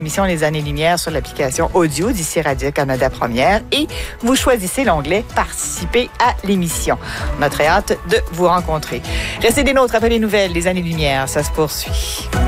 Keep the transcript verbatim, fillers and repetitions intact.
L'émission Les Années-Lumière sur l'application audio d'ici Radio-Canada Première et vous choisissez l'onglet « Participer à l'émission ». On a très hâte de vous rencontrer. Restez des nôtres après les nouvelles, Les Années-Lumière, ça se poursuit.